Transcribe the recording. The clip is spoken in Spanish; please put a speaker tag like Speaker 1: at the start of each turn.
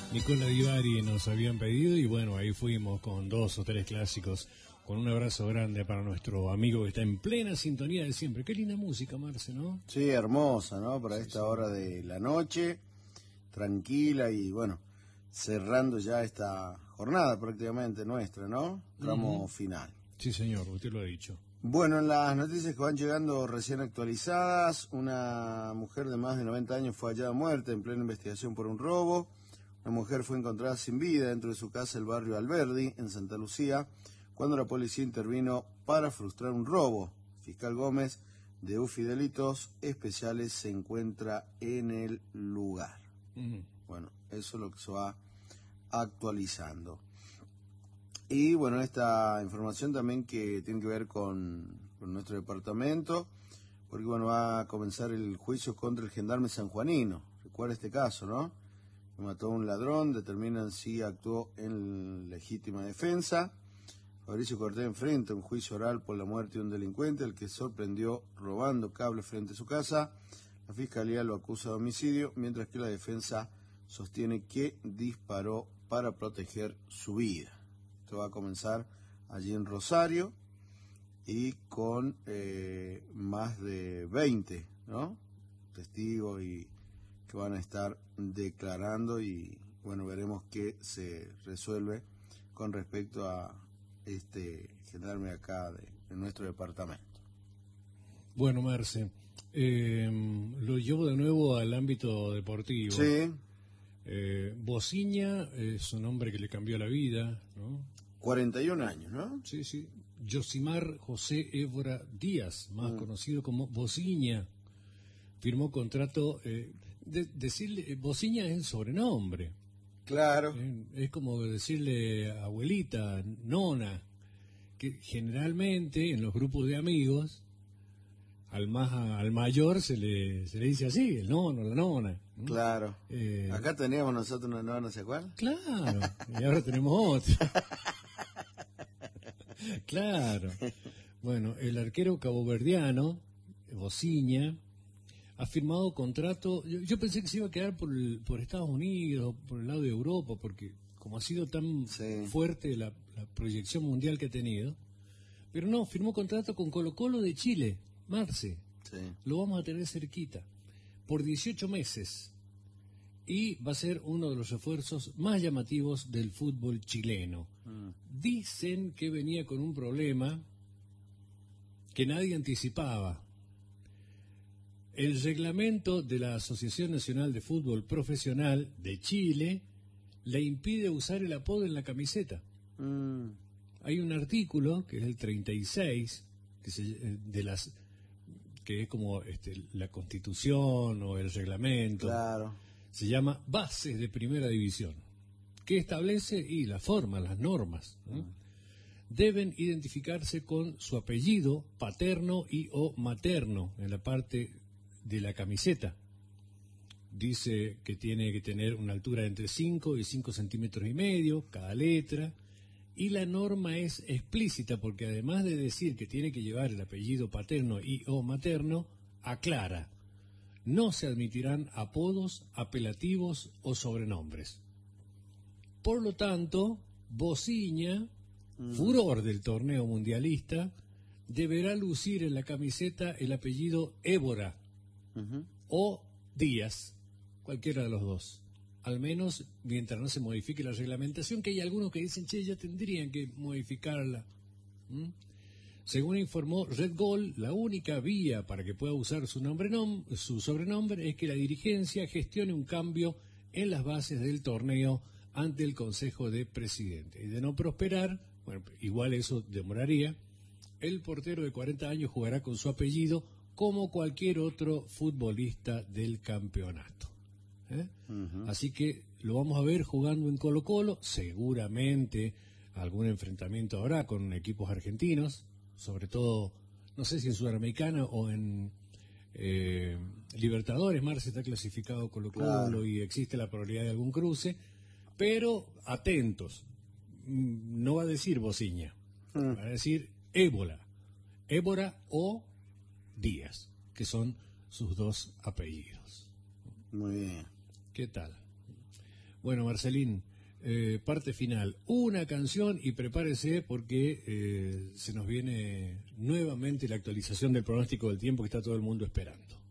Speaker 1: Nicola Di Bari nos habían pedido y bueno, ahí fuimos con 2 o 3 clásicos, con un abrazo grande para nuestro amigo que está en plena sintonía de siempre. Qué linda música, Marce, ¿no?
Speaker 2: Sí, hermosa, ¿no? Para esta hora de la noche, tranquila y bueno, cerrando ya esta jornada prácticamente nuestra, ¿no? Tramo final.
Speaker 1: Sí, señor, usted lo ha dicho.
Speaker 2: Bueno, en las noticias que van llegando recién actualizadas, una mujer de más de 90 años fue hallada muerta en plena investigación por un robo. La mujer fue encontrada sin vida dentro de su casa del barrio Alberdi, en Santa Lucía, cuando la policía intervino para frustrar un robo. Fiscal Gómez, de UFI Delitos Especiales, se encuentra en el lugar. Bueno, eso es lo que se va actualizando. Y bueno, esta información también que tiene que ver con nuestro departamento, porque bueno, va a comenzar el juicio contra el gendarme sanjuanino. Recuerda este caso, ¿no? Que mató a un ladrón, determinan si actuó en legítima defensa. Fabricio Cortés enfrenta un juicio oral por la muerte de un delincuente, al que sorprendió robando cables frente a su casa. La fiscalía lo acusa de homicidio, mientras que la defensa sostiene que disparó para proteger su vida. Esto va a comenzar allí en Rosario y con más de 20, ¿no? Testigos y que van a estar declarando y bueno, veremos qué se resuelve con respecto a este gendarme acá de nuestro departamento.
Speaker 1: Bueno, Marce, lo llevo de nuevo al ámbito deportivo.
Speaker 2: Sí.
Speaker 1: Bociña es un hombre que le cambió la vida, ¿no?
Speaker 2: 41 años, ¿no?
Speaker 1: Sí, sí. Yosimar José Évora Díaz, más conocido como Bociña, firmó contrato. Decirle Bociña es el sobrenombre.
Speaker 2: Claro.
Speaker 1: Es como decirle abuelita, nona, que generalmente en los grupos de amigos al mayor se le dice así, el nono, la nona.
Speaker 2: Claro. Acá teníamos nosotros una nona, ¿se acuerdan?
Speaker 1: Claro, y ahora tenemos otra. Claro. Bueno, el arquero caboverdiano, Bociña, ha firmado contrato. Yo pensé que se iba a quedar por Estados Unidos, por el lado de Europa, porque como ha sido tan fuerte la proyección mundial que ha tenido, pero no, firmó contrato con Colo-Colo de Chile, Marce.
Speaker 2: Sí.
Speaker 1: Lo vamos a tener cerquita, por 18 meses. Y va a ser uno de los refuerzos más llamativos del fútbol chileno. Dicen que venía con un problema que nadie anticipaba. El reglamento de la Asociación Nacional de Fútbol Profesional de Chile le impide usar el apodo en la camiseta. Hay un artículo, que es el 36, que es como la Constitución o el reglamento.
Speaker 2: Claro.
Speaker 1: Se llama Bases de Primera División, que establece las formas, las normas, ¿no? Deben identificarse con su apellido paterno y o materno en la parte de la camiseta. Dice que tiene que tener una altura de entre 5 y 5 centímetros y medio cada letra, y la norma es explícita porque además de decir que tiene que llevar el apellido paterno y o materno, aclara: no se admitirán apodos, apelativos o sobrenombres. Por lo tanto, Bociña, furor del torneo mundialista, deberá lucir en la camiseta el apellido Évora o Díaz, cualquiera de los dos. Al menos mientras no se modifique la reglamentación, que hay algunos que dicen, che, ya tendrían que modificarla. Según informó Red Gol, la única vía para que pueda usar su sobrenombre es que la dirigencia gestione un cambio en las bases del torneo ante el Consejo de Presidentes. Y de no prosperar, bueno, igual eso demoraría, el portero de 40 años jugará con su apellido como cualquier otro futbolista del campeonato. Así que lo vamos a ver jugando en Colo-Colo, seguramente algún enfrentamiento habrá con equipos argentinos, sobre todo, no sé si en Sudamericana o en Libertadores. Marce está clasificado Colo-Colo y existe la probabilidad de algún cruce, pero atentos, no va a decir Bociña, va a decir Évora o Díaz, que son sus dos apellidos.
Speaker 2: Muy bien.
Speaker 1: ¿Qué tal? Bueno, Marcelín, parte final. Una canción y prepárese porque se nos viene nuevamente la actualización del pronóstico del tiempo que está todo el mundo esperando.